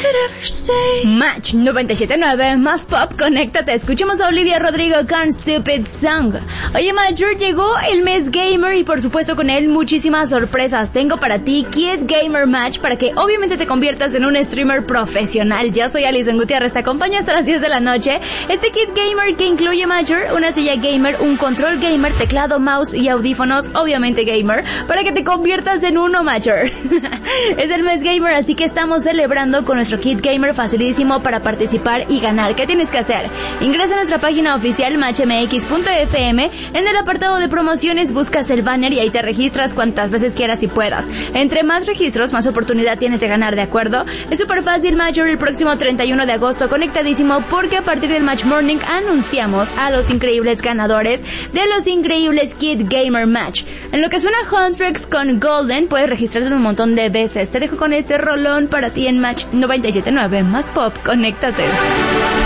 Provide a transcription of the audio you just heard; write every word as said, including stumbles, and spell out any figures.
Match noventa y siete punto nueve, más pop, conéctate. Escuchemos a Olivia Rodrigo con Stupid Song. Oye, Major, llegó el mes gamer y por supuesto con él muchísimas sorpresas. Tengo para ti Kid Gamer Match para que obviamente te conviertas en un streamer profesional. Yo soy Alison Gutiérrez, te acompaño hasta las diez de la noche. Este Kit Gamer que incluye, Major, una silla gamer, un control gamer, teclado, mouse y audífonos, obviamente gamer, para que te conviertas en uno, Major. Es el mes gamer, así que estamos celebrando con nuestro Kit Gamer facilísimo para participar y ganar. ¿Qué tienes que hacer? Ingresa a nuestra página oficial match m x punto f m. En el apartado de promociones buscas el banner y ahí te registras cuantas veces quieras y puedas. Entre más registros, más oportunidad tienes de ganar, ¿de acuerdo? Es súper fácil, Major. El próximo treinta y uno de agosto conectadísimo, porque a partir del Match Morning anunciamos a los increíbles ganadores de los increíbles Kid Gamer Match. En lo que suena Huntrix con Golden, puedes registrarte un montón de veces. Te dejo con este rolón para ti en Match noventa y siete punto nueve, más pop, conéctate.